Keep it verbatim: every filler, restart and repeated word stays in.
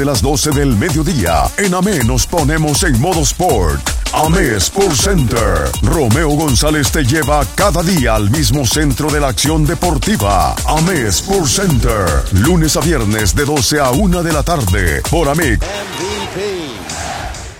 de las doce del mediodía. En A M E nos ponemos en modo sport. A M E Sport Center. Romeo González te lleva cada día al mismo centro de la acción deportiva. A M E Sport Center. Lunes a viernes de doce a una de la tarde. Por A M E. M V P.